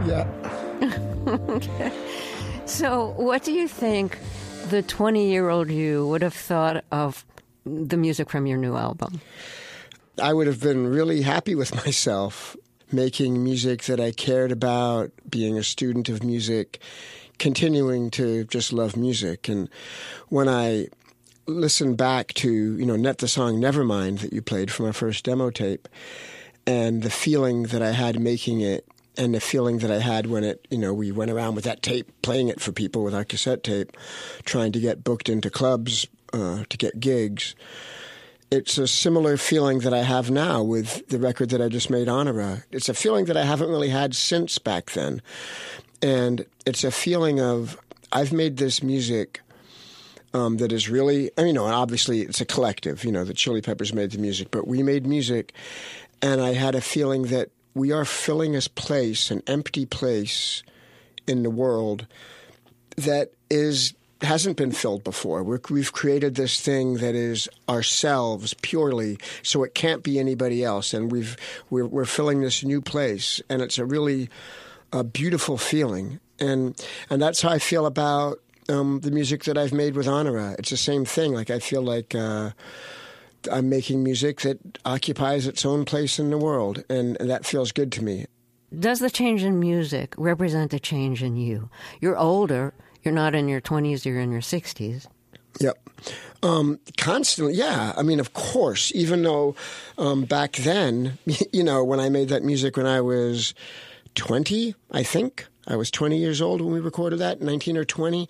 Yeah. Okay. So what do you think the 20-year-old you would have thought of the music from your new album? I would have been really happy with myself making music that I cared about, being a student of music, continuing to just love music. And when I listen back to, the song Nevermind that you played from our first demo tape, and the feeling that I had making it, and the feeling that I had when we went around with that tape, playing it for people with our cassette tape, trying to get booked into clubs to get gigs. It's a similar feeling that I have now with the record that I just made, Honora. It's a feeling that I haven't really had since back then. And it's a feeling of, I've made this music that is really, and obviously it's a collective, the Chili Peppers made the music, but we made music, and I had a feeling that we are filling a place, an empty place in the world that hasn't been filled before. We've created this thing that is ourselves purely, so it can't be anybody else, and we're filling this new place, and it's a really beautiful feeling, and that's how I feel about the music that I've made with Honora. It's the same thing. Like, I feel like I'm making music that occupies its own place in the world, and that feels good to me. Does the change in music represent a change in you? You're older. You're not in your 20s. You're in your 60s. Yep. Constantly, yeah. I mean, of course, even though back then, when I made that music when I was 20, I think. I was 20 years old when we recorded that, 19 or 20.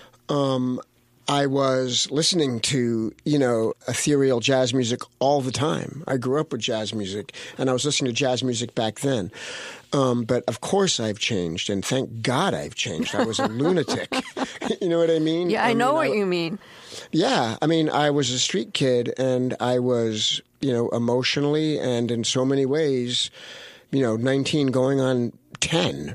I was listening to, ethereal jazz music all the time. I grew up with jazz music, and I was listening to jazz music back then. But of course I've changed, and thank God I've changed. I was a lunatic. You know what I mean? Yeah, I know what you mean. Yeah. I mean, I was a street kid, and I was, emotionally and in so many ways, 19 going on 10,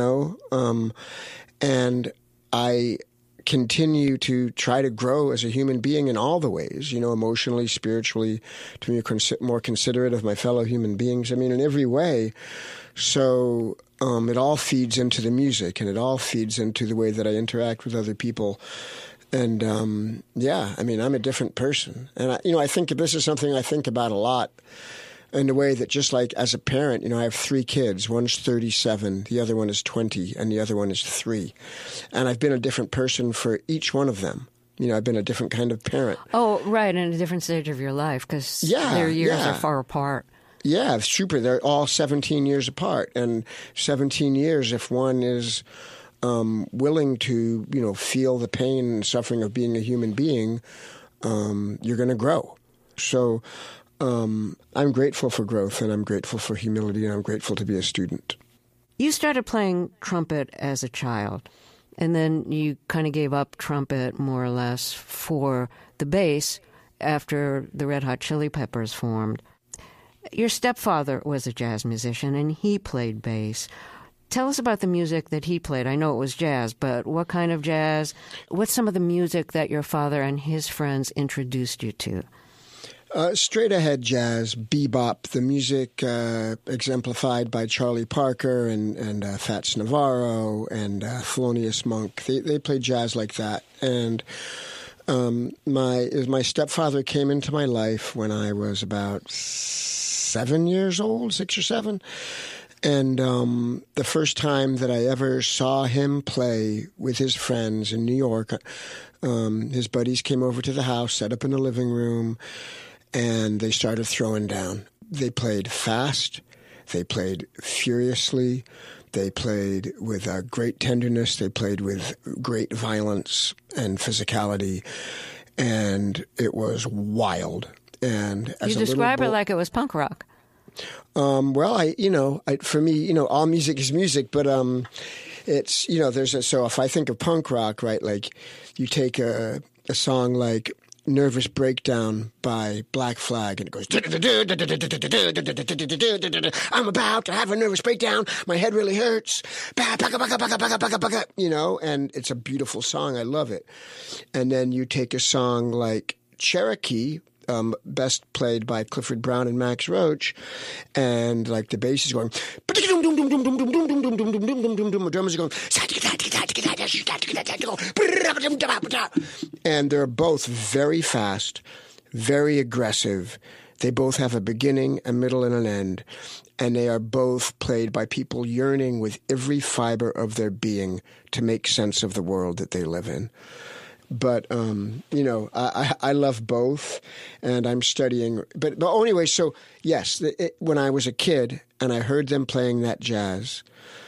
and I continue to try to grow as a human being in all the ways, emotionally, spiritually, to be more considerate of my fellow human beings. I mean, in every way. So it all feeds into the music, and it all feeds into the way that I interact with other people. And I'm a different person. And I think this is something I think about a lot, in a way that, just like as a parent, I have 3 kids. One's 37, the other one is 20, and the other one is 3. And I've been a different person for each one of them. I've been a different kind of parent. Oh, right, in a different stage of your life, because their years are far apart. Yeah, it's super. They're all 17 years apart. And 17 years, if one is willing to, feel the pain and suffering of being a human being, you're going to grow. So I'm grateful for growth, and I'm grateful for humility, and I'm grateful to be a student. You started playing trumpet as a child, and then you kind of gave up trumpet more or less for the bass after the Red Hot Chili Peppers formed. Your stepfather was a jazz musician, and he played bass. Tell us about the music that he played. I know it was jazz, but what kind of jazz? What's some of the music that your father and his friends introduced you to? Straight ahead jazz, bebop, the music exemplified by Charlie Parker and Fats Navarro and Thelonious Monk. They played jazz like that. And my stepfather came into my life when I was about 7 years old, 6 or 7. And the first time that I ever saw him play with his friends in New York, his buddies came over to the house, set up in the living room, and they started throwing down. They played fast. They played furiously. They played with great tenderness. They played with great violence and physicality. And it was wild. And as you describe it like it was punk rock. Well, for me, all music is music, but it's, so if I think of punk rock, right, like you take a song like Nervous Breakdown by Black Flag, and it goes, I'm about to have a nervous breakdown, my head really hurts, and it's a beautiful song, I love it. And then you take a song like Cherokee, best played by Clifford Brown and Max Roach, and like the bass is going, drummers are going, and they're both very fast, very aggressive. They both have a beginning, a middle, and an end. And they are both played by people yearning with every fiber of their being to make sense of the world that they live in. But, I love both, and I'm studying. But anyway, so, yes, when I was a kid and I heard them playing that jazz,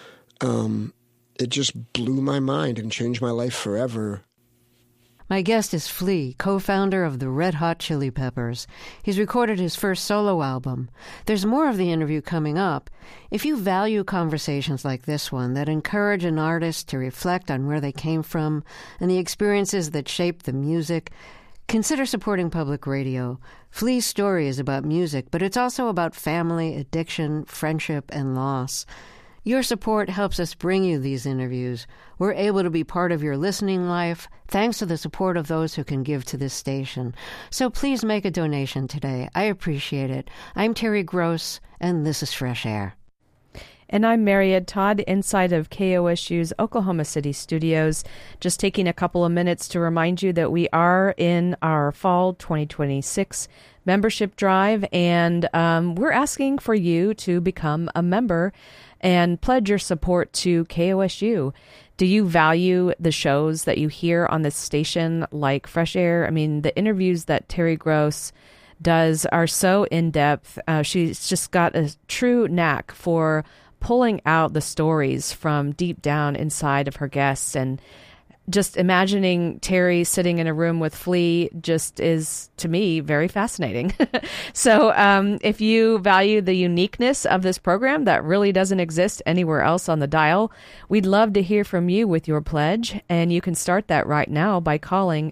it just blew my mind and changed my life forever. My guest is Flea, co-founder of the Red Hot Chili Peppers. He's recorded his first solo album. There's more of the interview coming up. If you value conversations like this one that encourage an artist to reflect on where they came from and the experiences that shaped the music, consider supporting public radio. Flea's story is about music, but it's also about family, addiction, friendship, and loss. Your support helps us bring you these interviews. We're able to be part of your listening life thanks to the support of those who can give to this station. So please make a donation today. I appreciate it. I'm Terry Gross, and this is Fresh Air. And I'm Mariette Todd, inside of KOSU's Oklahoma City studios. Just taking a couple of minutes to remind you that we are in our fall 2026 membership drive, and we're asking for you to become a member and pledge your support to KOSU. Do you value the shows that you hear on this station like Fresh Air? I mean, the interviews that Terry Gross does are so in-depth. She's just got a true knack for pulling out the stories from deep down inside of her guests. And just imagining Terry sitting in a room with Flea just is, to me, very fascinating. So if you value the uniqueness of this program that really doesn't exist anywhere else on the dial, we'd love to hear from you with your pledge. And you can start that right now by calling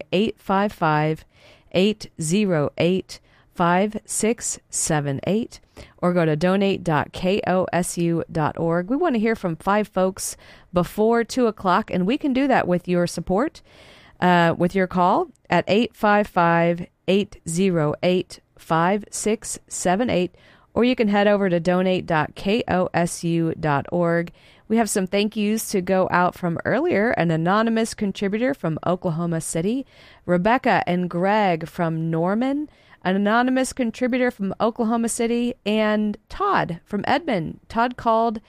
855-808-5678 or go to donate.kosu.org. We want to hear from 5 folks before 2 o'clock, and we can do that with your support, with your call at 855-808-5678, or you can head over to donate.kosu.org. We have some thank yous to go out from earlier. An anonymous contributor from Oklahoma City, Rebecca and Greg from Norman, an anonymous contributor from Oklahoma City, and Todd from Edmond. Todd called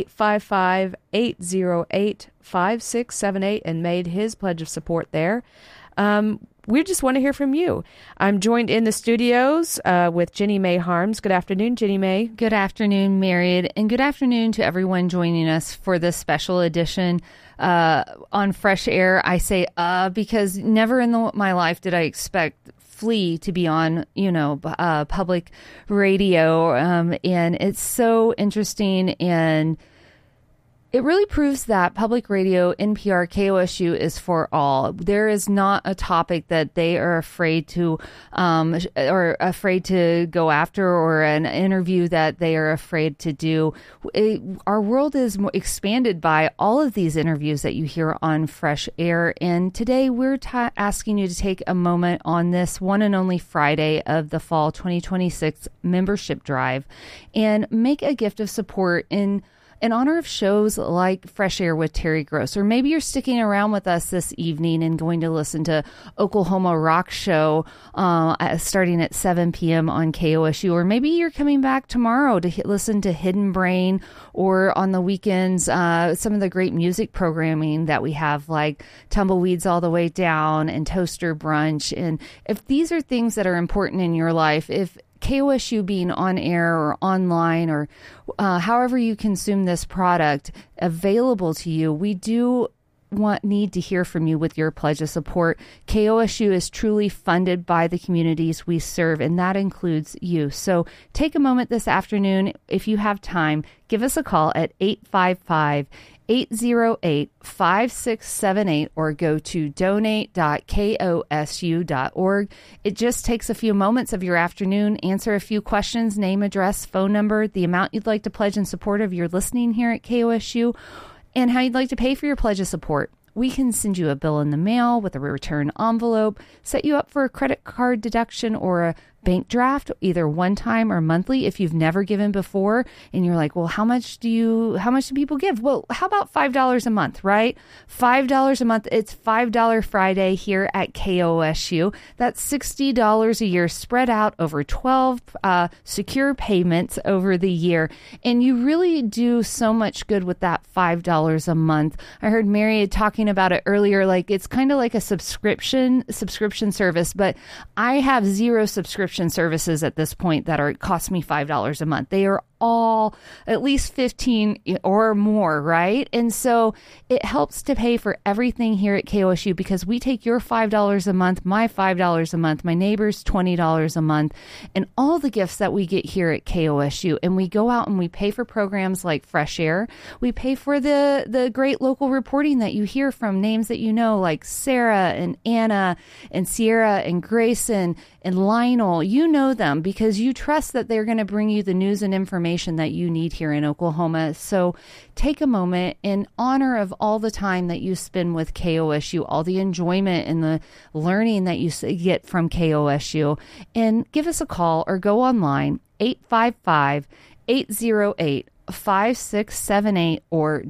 855-808-5678 and made his pledge of support there. We just want to hear from you. I'm joined in the studios with Jenny May Harms. Good afternoon, Jenny May. Good afternoon, Mariette, and good afternoon to everyone joining us for this special edition on Fresh Air. I say because never in my life did I expect Flea to be on, public radio, and it's so interesting, and it really proves that public radio, NPR, KOSU is for all. There is not a topic that they are afraid to or afraid to go after, or an interview that they are afraid to do. Our world is expanded by all of these interviews that you hear on Fresh Air. And today we're asking you to take a moment on this one and only Friday of the fall 2026 membership drive and make a gift of support in honor of shows like Fresh Air with Terry Gross. Or maybe you're sticking around with us this evening and going to listen to Oklahoma Rock Show starting at 7 p.m. on KOSU. Or maybe you're coming back tomorrow to listen to Hidden Brain, or on the weekends, some of the great music programming that we have, like Tumbleweeds All the Way Down and Toaster Brunch. And if these are things that are important in your life, if KOSU being on air or online, or however you consume this product available to you, we do need to hear from you with your pledge of support. KOSU is truly funded by the communities we serve, and that includes you. So take a moment this afternoon. If you have time, give us a call at 855-808-5678 or go to donate.kosu.org. It just takes a few moments of your afternoon. Answer a few questions: name, address, phone number, the amount you'd like to pledge in support of your listening here at KOSU, and how you'd like to pay for your pledge of support. We can send you a bill in the mail with a return envelope, set you up for a credit card deduction or a bank draft, either one time or monthly, if you've never given before and you're like, well, how much do people give? Well, how about $5 a month, right? $5 a month. It's $5 Friday here at KOSU. That's $60 a year spread out over 12 secure payments over the year. And you really do so much good with that $5 a month. I heard Mary talking about it earlier, like it's kind of like a subscription service, but I have 0 subscription services at this point that cost me $5 a month. They are all at least 15 or more, right? And so it helps to pay for everything here at KOSU because we take your $5 a month, my $5 a month, my neighbor's $20 a month, and all the gifts that we get here at KOSU. And we go out and we pay for programs like Fresh Air. We pay for the great local reporting that you hear from names that you know, like Sarah and Anna and Sierra and Grayson and Lionel. You know them because you trust that they're going to bring you the news and information that you need here in Oklahoma. So take a moment in honor of all the time that you spend with KOSU, all the enjoyment and the learning that you get from KOSU, and give us a call or go online, 855-808-5678 or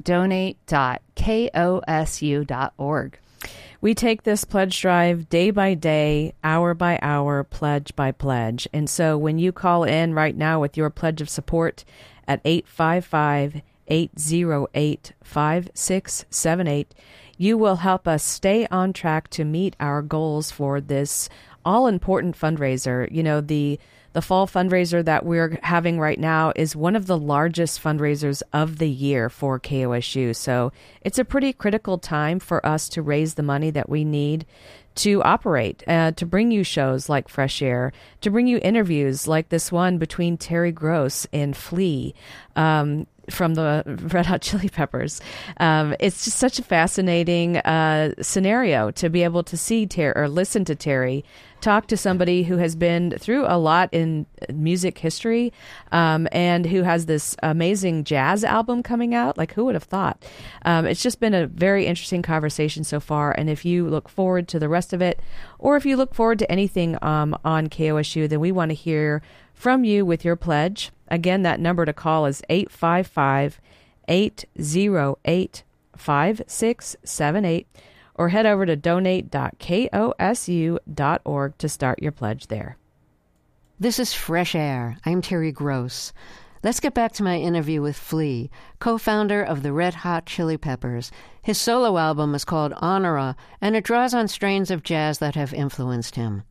donate.kosu.org. We take this pledge drive day by day, hour by hour, pledge by pledge. And so when you call in right now with your pledge of support at 855-808-5678, you will help us stay on track to meet our goals for this all-important fundraiser. You know, the fall fundraiser that we're having right now is one of the largest fundraisers of the year for KOSU. So it's a pretty critical time for us to raise the money that we need to operate, to bring you shows like Fresh Air, to bring you interviews like this one between Terry Gross and Flea from the Red Hot Chili Peppers. It's just such a fascinating scenario to be able to see or listen to Terry talk to somebody who has been through a lot in music history and who has this amazing jazz album coming out. Like, who would have thought? It's just been a very interesting conversation so far. And if you look forward to the rest of it, or if you look forward to anything on KOSU, then we want to hear from you with your pledge. Again, that number to call is 855-808-5678. Or head over to donate.kosu.org to start your pledge there. This is Fresh Air. I'm Terry Gross. Let's get back to my interview with Flea, co-founder of the Red Hot Chili Peppers. His solo album is called Honora, and it draws on strains of jazz that have influenced him.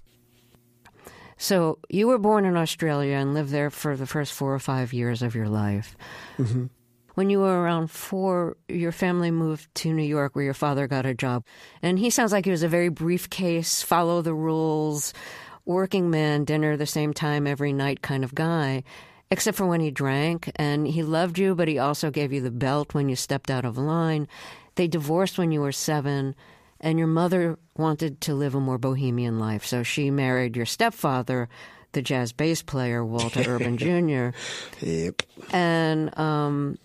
So you were born in Australia and lived there for the first 4 or 5 years of your life. Mm-hmm. When you were around 4, your family moved to New York where your father got a job. And he sounds like he was a very briefcase, follow the rules, working man, dinner the same time every night kind of guy, except for when he drank. And he loved you, but he also gave you the belt when you stepped out of line. They divorced when you were 7, and your mother wanted to live a more bohemian life. So she married your stepfather, the jazz bass player, Walter Urban Jr. Yep. And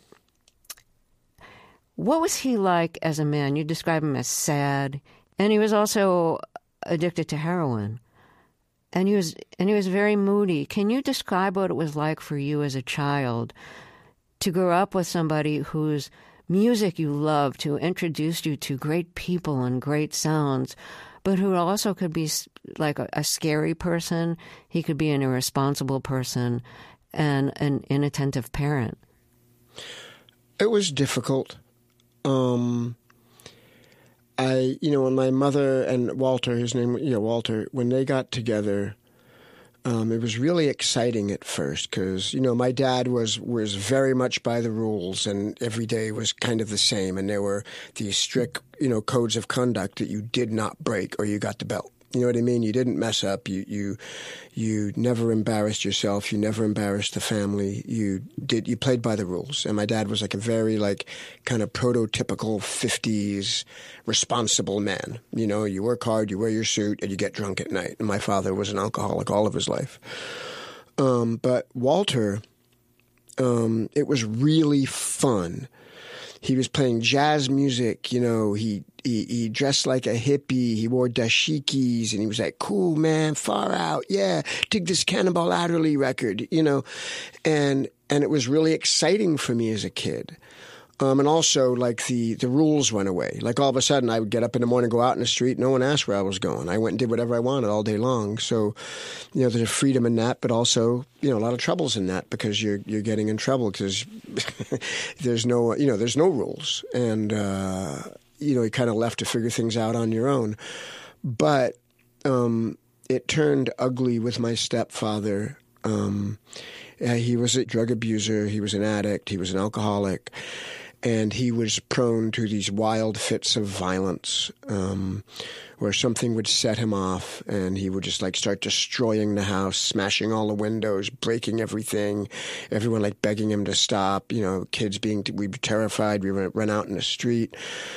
what was he like as a man? You describe him as sad, and he was also addicted to heroin. And he was very moody. Can you describe what it was like for you as a child to grow up with somebody whose music you loved, who introduced you to great people and great sounds, but who also could be like a scary person? He could be an irresponsible person and an inattentive parent. It was difficult. When my mother and Walter, his name, Walter, when they got together, it was really exciting at first because, my dad was very much by the rules and every day was kind of the same. And there were these strict, codes of conduct that you did not break or you got the belt. You know what I mean? You didn't mess up. You never embarrassed yourself. You never embarrassed the family. You played by the rules. And my dad was like a very kind of prototypical 50s responsible man. You work hard, you wear your suit, and you get drunk at night. And my father was an alcoholic all of his life. But Walter, it was really fun he was playing jazz music. You know, he dressed like a hippie. He wore dashikis, and he was like, cool, man, far out. Yeah, dig this Cannonball Adderley record, you know. And it was really exciting for me as a kid. And also, like, the rules went away. Like, all of a sudden, I would get up in the morning, go out in the street. No one asked where I was going. I went and did whatever I wanted all day long. So, you know, there's a freedom in that, but also, you know, a lot of troubles in that because you're getting in trouble because there's no rules. And, you know, you're kind of left to figure things out on your own. But it turned ugly with my stepfather. He was a drug abuser. He was an addict. He was an alcoholic. And he was prone to these wild fits of violence where something would set him off and he would just like start destroying the house, smashing all the windows, breaking everything, everyone like begging him to stop, you know, we were terrified. We would run out in the street,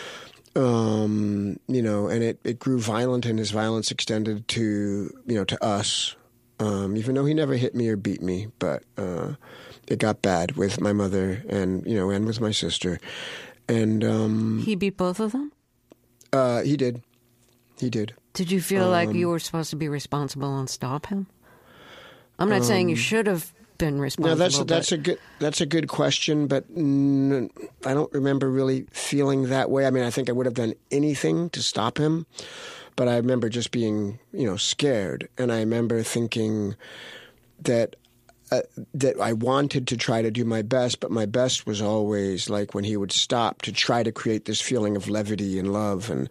you know, and it grew violent and his violence extended to, you know, to us, even though he never hit me or beat me, but it got bad with my mother and, you know, and with my sister. And he beat both of them? He did. Did you feel like you were supposed to be responsible and stop him? I'm not saying you should have been responsible. No, that's a good question, but I don't remember really feeling that way. I mean, I think I would have done anything to stop him, but I remember just being, you know, scared, and I remember thinking that I wanted to try to do my best, but my best was always like when he would stop to try to create this feeling of levity and love and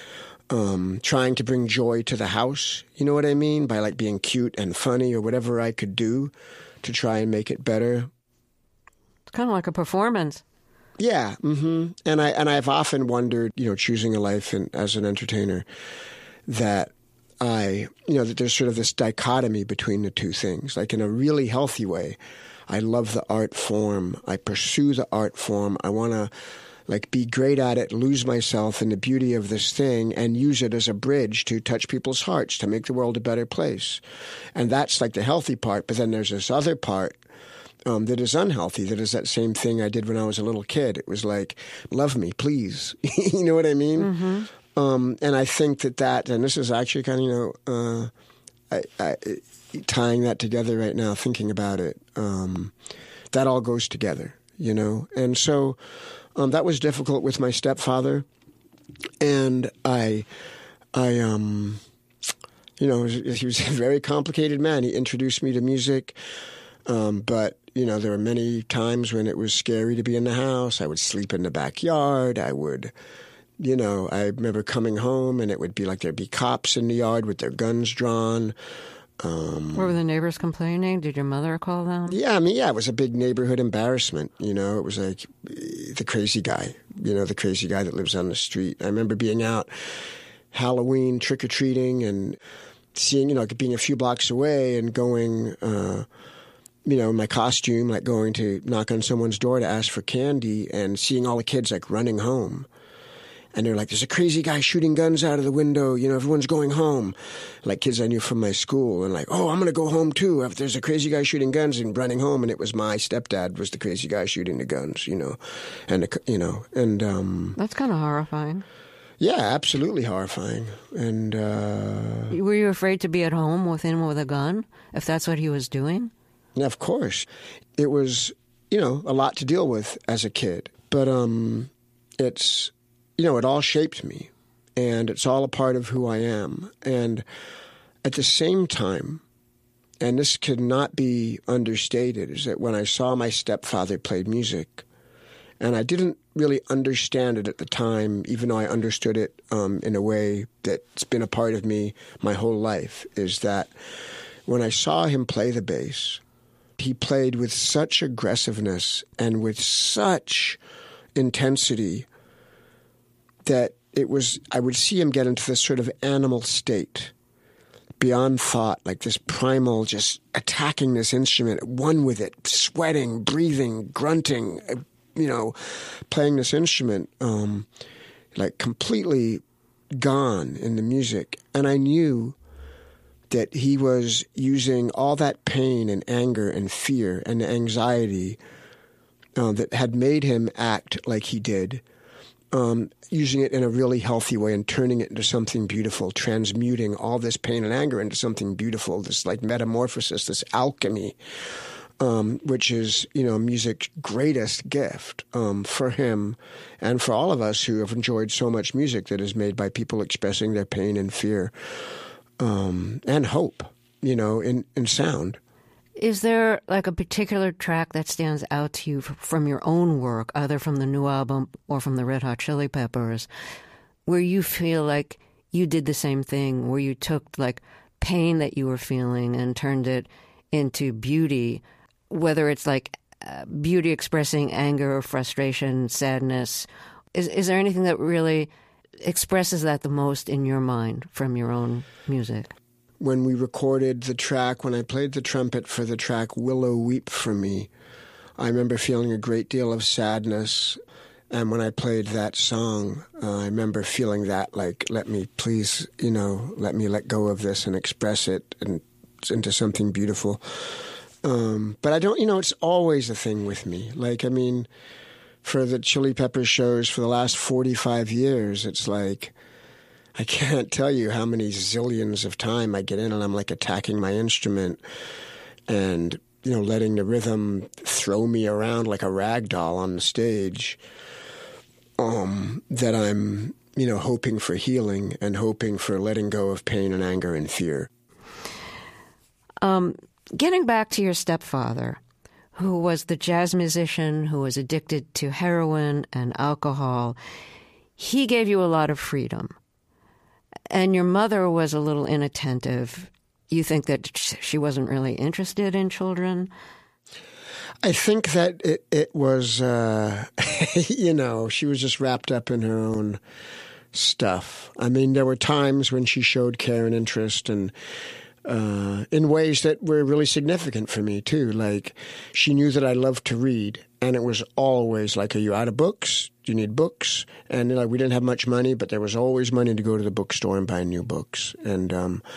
trying to bring joy to the house. You know what I mean? By like being cute and funny or whatever I could do to try and make it better. It's kind of like a performance. Yeah. Mm-hmm. And I've often wondered, you know, choosing a life as an entertainer, that that there's sort of this dichotomy between the two things. Like in a really healthy way, I love the art form. I pursue the art form. I want to like be great at it, lose myself in the beauty of this thing and use it as a bridge to touch people's hearts, to make the world a better place. And that's like the healthy part. But then there's this other part that is unhealthy, that is that same thing I did when I was a little kid. It was like, love me, please. You know what I mean? Mm-hmm. And I think that, and this is actually kind of, I tying that together right now, thinking about it, that all goes together, you know? And so that was difficult with my stepfather. And he was a very complicated man. He introduced me to music, but, you know, there were many times when it was scary to be in the house. I would sleep in the backyard. I remember coming home and it would be like there'd be cops in the yard with their guns drawn. Were the neighbors complaining? Did your mother call them? Yeah, it was a big neighborhood embarrassment. You know, it was like the crazy guy, the crazy guy that lives on the street. I remember being out Halloween trick-or-treating and seeing, being a few blocks away and going, in my costume, like going to knock on someone's door to ask for candy and seeing all the kids like running home. And they're like, there's a crazy guy shooting guns out of the window. Everyone's going home. Like kids I knew from my school. And like, oh, I'm going to go home too. If there's a crazy guy shooting guns and running home. And it was my stepdad was the crazy guy shooting the guns, and that's kind of horrifying. Yeah, absolutely horrifying. And were you afraid to be at home with him with a gun if that's what he was doing? Yeah, of course. It was, a lot to deal with as a kid. But it's... it all shaped me, and it's all a part of who I am. And at the same time, and this could not be understated, is that when I saw my stepfather play music, and I didn't really understand it at the time, even though I understood it in a way that's been a part of me my whole life, is that when I saw him play the bass, he played with such aggressiveness and with such intensity that I would see him get into this sort of animal state, beyond thought, like this primal, just attacking this instrument, one with it, sweating, breathing, grunting, playing this instrument, like completely gone in the music. And I knew that he was using all that pain and anger and fear and anxiety that had made him act like he did, using it in a really healthy way and turning it into something beautiful, transmuting all this pain and anger into something beautiful, this like metamorphosis, this alchemy, which is, music's greatest gift for him and for all of us who have enjoyed so much music that is made by people expressing their pain and fear and hope, in sound. Is there like a particular track that stands out to you from your own work, either from the new album or from the Red Hot Chili Peppers, where you feel like you did the same thing, where you took like pain that you were feeling and turned it into beauty, whether it's like beauty expressing anger or frustration, sadness? Is there anything that really expresses that the most in your mind from your own music? When we recorded the track, when I played the trumpet for the track Willow Weep for Me, I remember feeling a great deal of sadness. And when I played that song, I remember feeling that, like, let me please, let me let go of this and express it into something beautiful. But I don't, it's always a thing with me. Like, for the Chili Peppers shows for the last 45 years, it's like, I can't tell you how many zillions of time I get in and I'm like attacking my instrument and, letting the rhythm throw me around like a rag doll on the stage, that I'm, hoping for healing and hoping for letting go of pain and anger and fear. Getting back to your stepfather, who was the jazz musician who was addicted to heroin and alcohol, he gave you a lot of freedom. And your mother was a little inattentive. You think that she wasn't really interested in children? I think that it was, she was just wrapped up in her own stuff. There were times when she showed care and interest and in ways that were really significant for me, too. Like, she knew that I loved to read, and it was always like, are you out of books? Do you need books? And we didn't have much money, but there was always money to go to the bookstore and buy new books. And,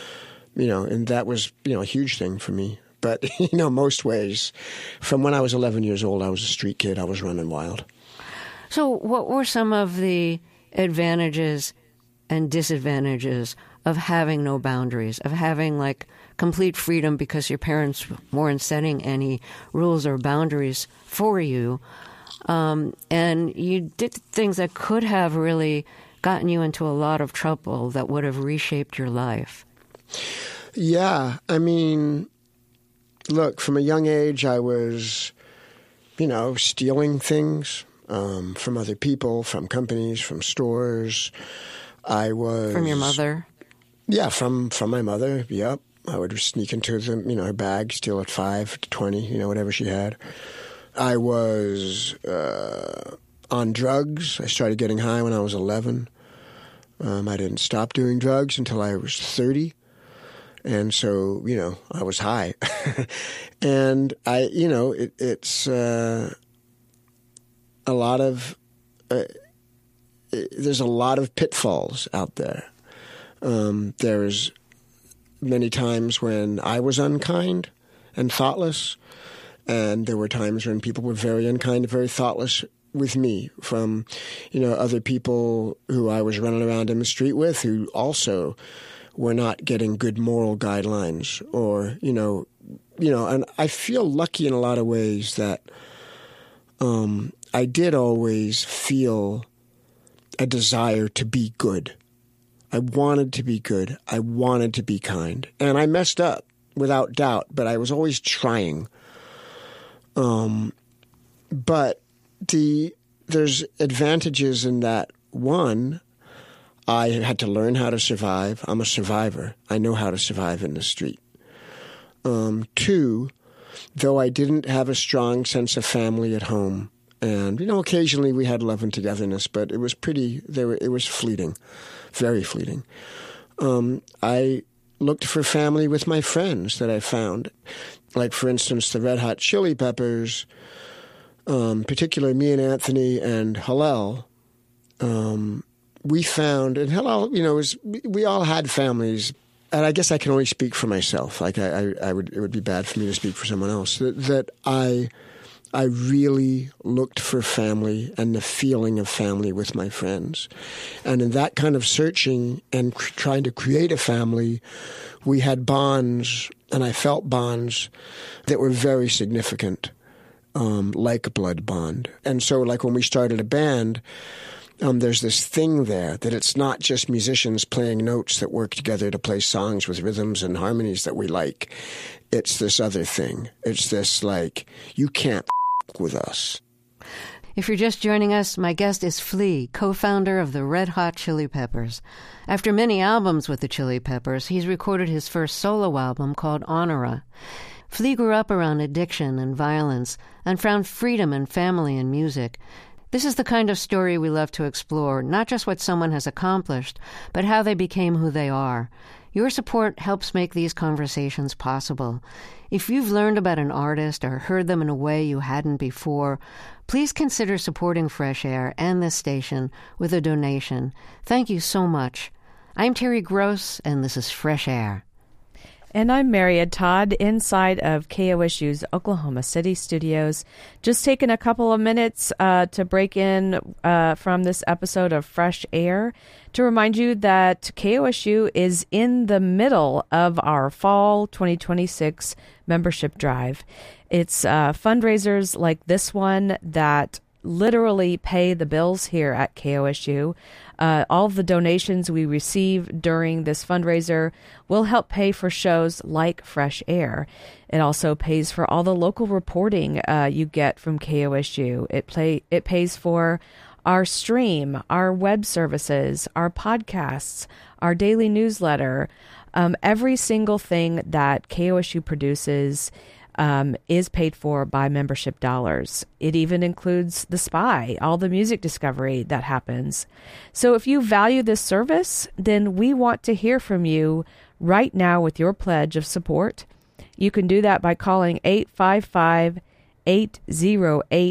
and that was, a huge thing for me. But, most ways, from when I was 11 years old, I was a street kid. I was running wild. So what were some of the advantages and disadvantages of having no boundaries, of having like complete freedom because your parents weren't setting any rules or boundaries for you? And you did things that could have really gotten you into a lot of trouble that would have reshaped your life. Yeah. Look, from a young age, I was, stealing things from other people, from companies, from stores. I was... From your mother? Yeah, from my mother, yep. I would sneak into her bag, steal at 5 to 20, whatever she had. I was on drugs. I started getting high when I was 11. I didn't stop doing drugs until I was 30. And so, I was high. And it's a lot of, there's a lot of pitfalls out there. There's many times when I was unkind and thoughtless. And there were times when people were very unkind and very thoughtless with me, from, other people who I was running around in the street with who also were not getting good moral guidelines, or, and I feel lucky in a lot of ways that I did always feel a desire to be good. I wanted to be good. I wanted to be kind. And I messed up, without doubt, but I was always trying. But there's advantages in that. One, I had to learn how to survive. I'm a survivor. I know how to survive in the street. Two, though I didn't have a strong sense of family at home, and, occasionally we had love and togetherness, but it was it was fleeting, very fleeting. I looked for family with my friends that I found. Like, for instance, the Red Hot Chili Peppers, particularly me and Anthony and Hillel, we found, and Hillel, we all had families, and I guess I can only speak for myself. Like, it would be bad for me to speak for someone else. That I I really looked for family and the feeling of family with my friends. And in that kind of searching and trying to create a family, we had bonds, and I felt bonds that were very significant, like a blood bond. And so, like when we started a band, there's this thing there that it's not just musicians playing notes that work together to play songs with rhythms and harmonies that we like. It's this other thing. It's this, like, you can't with us. If you're just joining us, my guest is Flea, co-founder of the Red Hot Chili Peppers. After many albums with the Chili Peppers, he's recorded his first solo album called Honora. Flea grew up around addiction and violence and found freedom and family in music. This is the kind of story we love to explore, not just what someone has accomplished, but how they became who they are. Your support helps make these conversations possible. If you've learned about an artist or heard them in a way you hadn't before, please consider supporting Fresh Air and this station with a donation. Thank you so much. I'm Terry Gross, and this is Fresh Air. And I'm Mariette Todd inside of KOSU's Oklahoma City studios. Just taking a couple of minutes to break in from this episode of Fresh Air to remind you that KOSU is in the middle of our fall 2026 membership drive. It's fundraisers like this one that literally pay the bills here at KOSU. All of the donations we receive during this fundraiser will help pay for shows like Fresh Air. It also pays for all the local reporting you get from KOSU. It pays for our stream, our web services, our podcasts, our daily newsletter. Every single thing that KOSU produces is paid for by membership dollars. It even includes The Spy, all the music discovery that happens. So if you value this service, then we want to hear from you right now with your pledge of support. You can do that by calling 855-808